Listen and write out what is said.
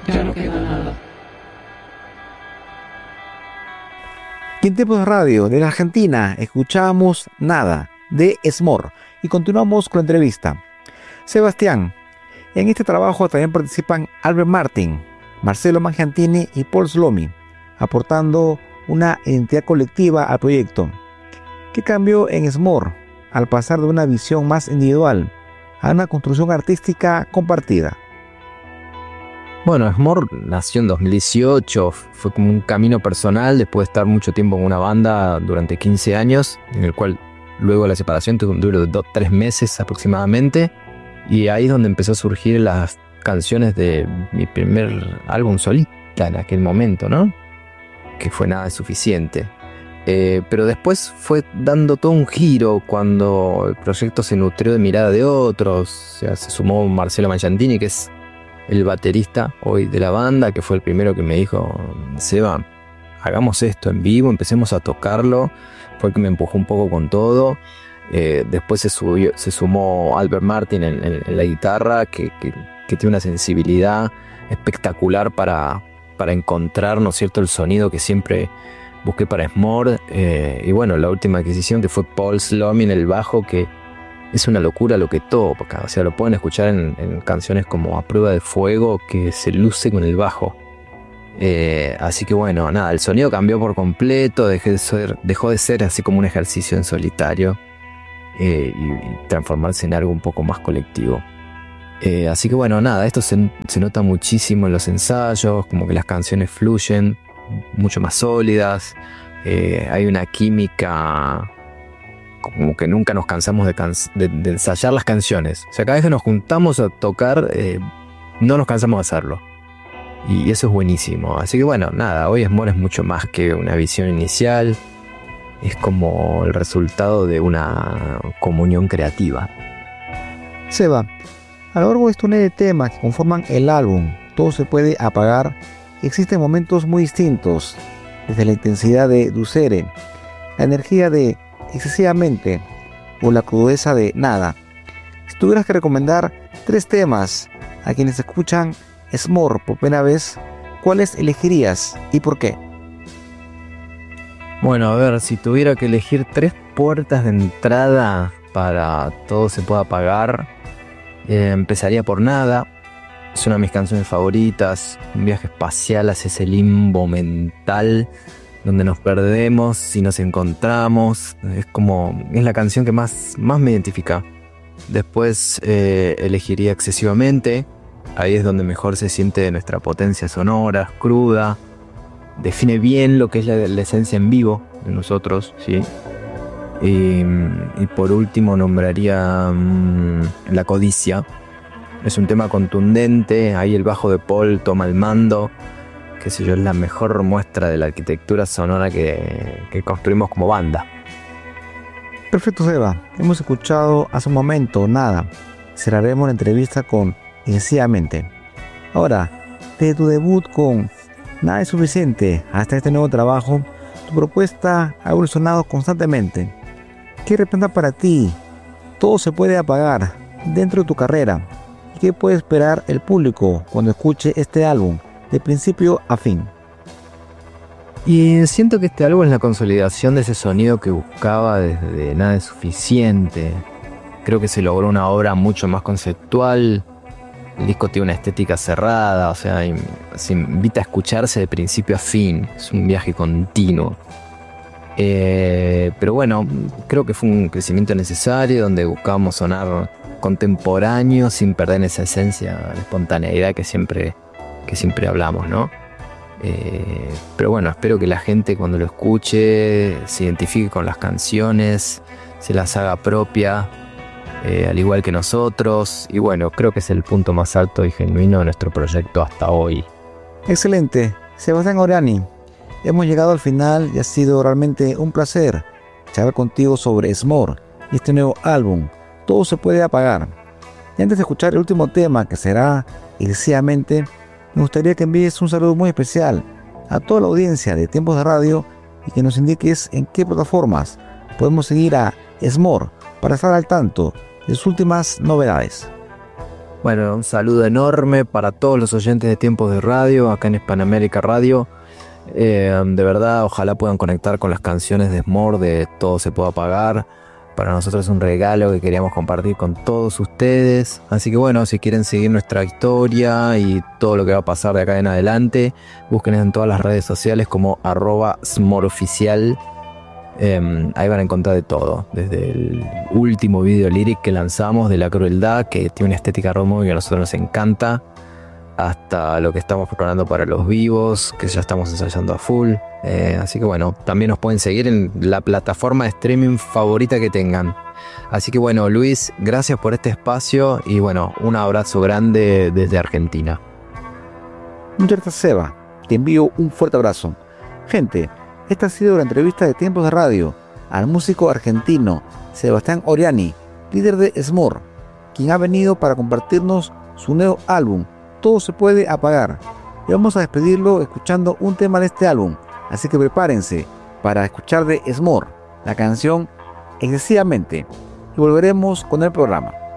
ya no queda nada. Y en Tiempos de Radio de la Argentina escuchamos Nada de Smor y continuamos con la entrevista. Sebastián, en este trabajo también participan Albert Martin, Marcelo Mangiantini y Paul Slomi, aportando una identidad colectiva al proyecto. ¿Qué cambió en Smor al pasar de una visión más individual a una construcción artística compartida? Bueno, Smor nació en 2018, fue como un camino personal después de estar mucho tiempo en una banda durante 15 años, en el cual luego de la separación tuvo un duro de 3 meses aproximadamente, y ahí es donde empezó a surgir las canciones de mi primer álbum solista en aquel momento, ¿no? Que fue Nada es Suficiente. Pero después fue dando todo un giro cuando el proyecto se nutrió de mirada de otros. O sea, se sumó Marcelo Mangiantini, que es el baterista hoy de la banda, que fue el primero que me dijo: Seba, hagamos esto en vivo, empecemos a tocarlo. Fue el que me empujó un poco con todo. Después se sumó Albert Martin en la guitarra, que tiene una sensibilidad espectacular para encontrar, ¿no es cierto?, el sonido que siempre busqué para Smor. Y bueno, la última adquisición, que fue Paul Slomi en el bajo, que es una locura lo que toca. O sea, lo pueden escuchar en canciones como A Prueba de Fuego, que se luce con el bajo. Así que bueno, nada, el sonido cambió por completo, dejó de ser así como un ejercicio en solitario y transformarse en algo un poco más colectivo. Así que bueno, nada, esto se nota muchísimo en los ensayos, como que las canciones fluyen mucho más sólidas, hay una química, como que nunca nos cansamos de ensayar las canciones. O sea, cada vez que nos juntamos a tocar, no nos cansamos de hacerlo. Y eso es buenísimo. Así que bueno, nada, hoy Smor es mucho más que una visión inicial. Es como el resultado de una comunión creativa. Seba, a lo largo de estos 9 temas que conforman el álbum Todo se puede apagar, existen momentos muy distintos, desde la intensidad de Ducere, la energía de Excesivamente o la crudeza de Nada. Si tuvieras que recomendar 3 temas a quienes escuchan Smor por primera vez, ¿cuáles elegirías y por qué? Bueno, a ver, si tuviera que elegir 3 puertas de entrada para Todo se puede apagar, empezaría por Nada. Es una de mis canciones favoritas, un viaje espacial hacia ese limbo mental donde nos perdemos y nos encontramos. Es la canción que más me identifica. Después elegiría Excesivamente. Ahí es donde mejor se siente nuestra potencia sonora, cruda. Define bien lo que es la esencia en vivo de nosotros, ¿sí? Y por último nombraría La Codicia. Es un tema contundente. Ahí el bajo de Paul toma el mando. Qué sé yo, es la mejor muestra de la arquitectura sonora que construimos como banda. Perfecto, Seba. Hemos escuchado hace un momento Nada. Cerraremos la entrevista con Excesivamente. Ahora, desde tu debut con Nada es Suficiente hasta este nuevo trabajo, tu propuesta ha evolucionado constantemente. ¿Qué representa para ti Todo se puede apagar dentro de tu carrera? ¿Y qué puede esperar el público cuando escuche este álbum de principio a fin? Y siento que este álbum es la consolidación de ese sonido que buscaba desde Nada es Suficiente. Creo que se logró una obra mucho más conceptual. El disco tiene una estética cerrada, o sea, se invita a escucharse de principio a fin. Es un viaje continuo. Pero bueno, creo que fue un crecimiento necesario donde buscábamos sonar contemporáneo sin perder esa esencia de espontaneidad que siempre hablamos, ¿no? Pero bueno, espero que la gente cuando lo escuche se identifique con las canciones, se las haga propia, al igual que nosotros. Y bueno, creo que es el punto más alto y genuino de nuestro proyecto hasta hoy. Excelente, Sebastián Oriani. Hemos llegado al final y ha sido realmente un placer charlar contigo sobre Smor y este nuevo álbum, Todo se puede apagar. Y antes de escuchar el último tema, que será Excesivamente, me gustaría que envíes un saludo muy especial a toda la audiencia de Tiempos de Radio y que nos indiques en qué plataformas podemos seguir a Smor para estar al tanto de sus últimas novedades. Bueno, un saludo enorme para todos los oyentes de Tiempos de Radio, acá en Hispanoamérica Radio. De verdad, ojalá puedan conectar con las canciones de S'more de Todo se puede apagar. Para nosotros es un regalo que queríamos compartir con todos ustedes. Así que bueno, si quieren seguir nuestra historia y todo lo que va a pasar de acá en adelante, busquen en todas las redes sociales como @SmoreOficial. Ahí van a encontrar de todo, desde el último video lyric que lanzamos de la crueldad, que tiene una estética road movie que a nosotros nos encanta, hasta lo que estamos preparando para los vivos, que ya estamos ensayando a full. Así que bueno, también nos pueden seguir en la plataforma de streaming favorita que tengan. Así que bueno, Luis, gracias por este espacio y bueno, un abrazo grande desde Argentina. Muchas gracias, Seba. Te envío un fuerte abrazo. Gente, esta ha sido la entrevista de Tiempos de Radio al músico argentino Sebastián Oriani, líder de S'more, quien ha venido para compartirnos su nuevo álbum, Todo se puede apagar. Y vamos a despedirlo escuchando un tema de este álbum, así que prepárense para escuchar de S'more la canción Excesivamente y volveremos con el programa.